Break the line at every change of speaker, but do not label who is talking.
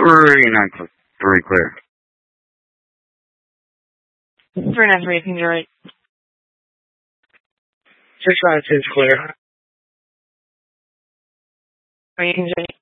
Three clear.
393, you can do right.
692 is clear.
Or you can do